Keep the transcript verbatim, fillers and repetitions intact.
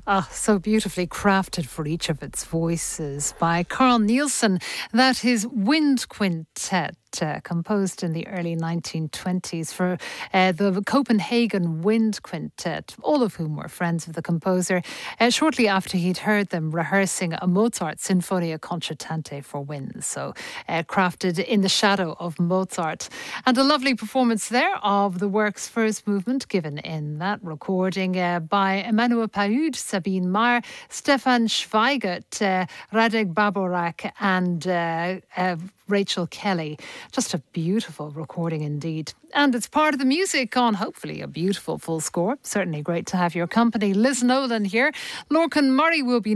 Ah, so beautifully crafted for each of its voices by Carl Nielsen. That is Wind Quintet. Uh, composed in the early nineteen twenties for uh, the Copenhagen Wind Quintet, all of whom were friends of the composer, uh, shortly after he'd heard them rehearsing a Mozart Sinfonia Concertante for winds. So uh, crafted in the shadow of Mozart. And a lovely performance there of the work's first movement given in that recording uh, by Emmanuel Pahud, Sabine Meyer, Stefan Schweigert, uh, Radek Baborak and uh, uh, Rachel Kelly. Just a beautiful recording indeed. And it's part of the music on hopefully a beautiful full score. Certainly great to have your company. Liz Nolan here. Lorcan Murray will be